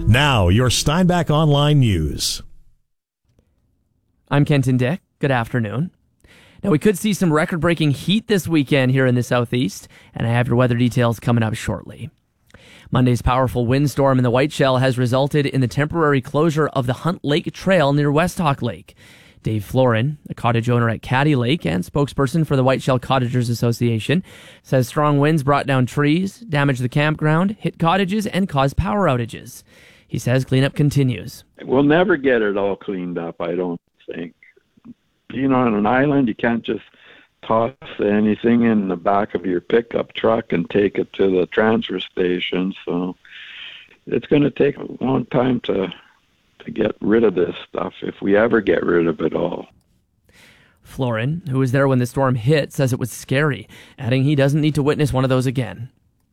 Now, your Steinbach Online News. I'm Kenton Dick. Good afternoon. Now, we could see some record-breaking heat this weekend here in the southeast, and I have your weather details coming up shortly. Monday's powerful windstorm in the Whiteshell has resulted in the temporary closure of the Hunt Lake Trail near West Hawk Lake. Dave Florin, a cottage owner at Caddy Lake and spokesperson for the Whiteshell Cottagers Association, says strong winds brought down trees, damaged the campground, hit cottages, and caused power outages. He says cleanup continues. We'll never get it all cleaned up, I don't think. Being on an island, you can't just toss anything in the back of your pickup truck and take it to the transfer station. So it's going to take a long time to get rid of this stuff, if we ever get rid of it all. Florin, who was there when the storm hit, says it was scary, adding he doesn't need to witness one of those again.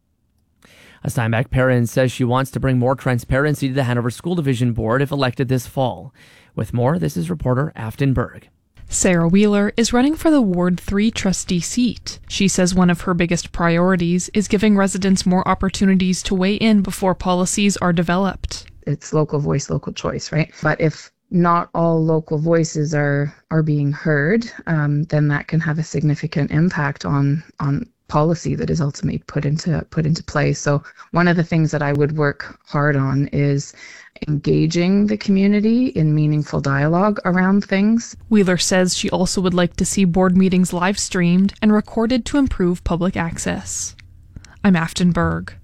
A Steinbach parent says she wants to bring more transparency to the Hanover School Division Board if elected this fall. With more, this is reporter Afton Berg. Sarah Wheeler is running for the Ward 3 trustee seat. She says one of her biggest priorities is giving residents more opportunities to weigh in before policies are developed. It's local voice, local choice, right? But if not all local voices are being heard, then that can have a significant impact on policy that is ultimately put into place. So one of the things that I would work hard on is engaging the community in meaningful dialogue around things. Wheeler says she also would like to see board meetings live streamed and recorded to improve public access. I'm Afton Berg.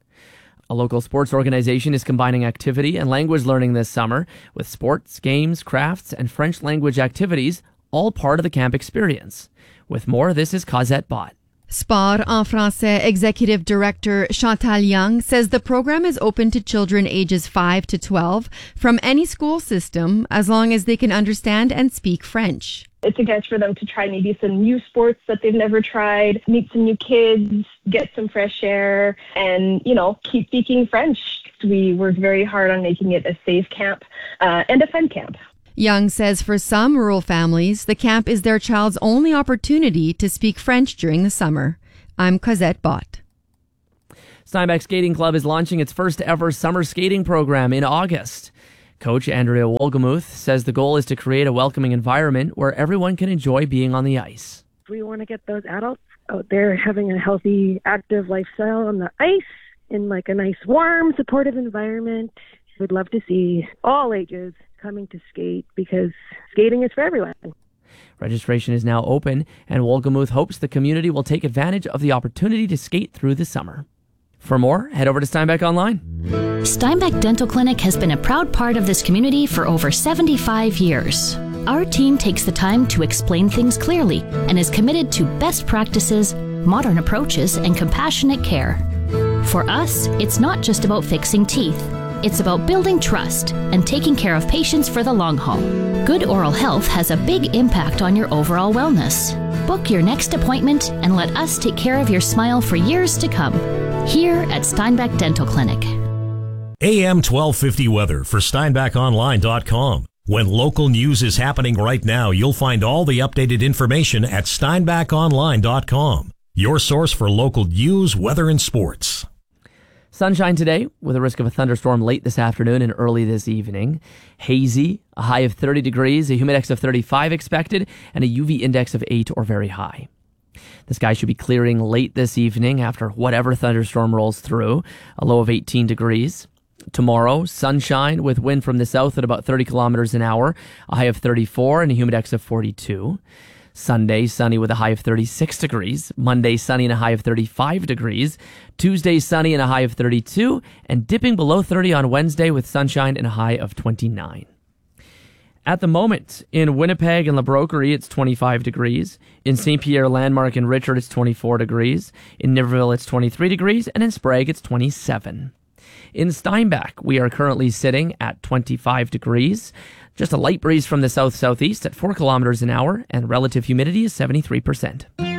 A local sports organization is combining activity and language learning this summer with sports, games, crafts, and French language activities, all part of the camp experience. With more, this is Cosette Bott. Sport en Français Executive Director Chantal Young says the program is open to children ages 5 to 12 from any school system as long as they can understand and speak French. It's a chance for them to try maybe some new sports that they've never tried, meet some new kids, get some fresh air, and, keep speaking French. We worked very hard on making it a safe camp and a fun camp. Young says for some rural families, the camp is their child's only opportunity to speak French during the summer. I'm Cosette Bott. Steinbach Skating Club is launching its first ever summer skating program in August. Coach Andrea Wolgemuth says the goal is to create a welcoming environment where everyone can enjoy being on the ice. We want to get those adults out there having a healthy, active lifestyle on the ice in a nice, warm, supportive environment. We'd love to see all ages coming to skate because skating is for everyone. Registration is now open, and Wolgemuth hopes the community will take advantage of the opportunity to skate through the summer. For more, head over to Steinbach Online. Steinbach Dental Clinic has been a proud part of this community for over 75 years. Our team takes the time to explain things clearly and is committed to best practices, modern approaches, and compassionate care. For us, it's not just about fixing teeth. It's about building trust and taking care of patients for the long haul. Good oral health has a big impact on your overall wellness. Book your next appointment and let us take care of your smile for years to come. Here at Steinbach Dental Clinic. AM 1250 weather for SteinbachOnline.com. When local news is happening right now, you'll find all the updated information at SteinbachOnline.com. Your source for local news, weather, and sports. Sunshine today, with a risk of a thunderstorm late this afternoon and early this evening. Hazy, a high of 30 degrees, a humidex of 35 expected, and a UV index of 8 or very high. The sky should be clearing late this evening after whatever thunderstorm rolls through, a low of 18 degrees. Tomorrow, sunshine with wind from the south at about 30 kilometers an hour, a high of 34 and a humidex of 42. Sunday, sunny with a high of 36 degrees. Monday, sunny and a high of 35 degrees. Tuesday, sunny and a high of 32. And dipping below 30 on Wednesday with sunshine and a high of 29. At the moment, in Winnipeg and La Broquerie, it's 25 degrees. In St. Pierre, Landmark, and Richard, it's 24 degrees. In Niverville, it's 23 degrees. And in Sprague, it's 27. In Steinbach, we are currently sitting at 25 degrees. Just a light breeze from the south-southeast at 4 kilometers an hour, and relative humidity is 73%.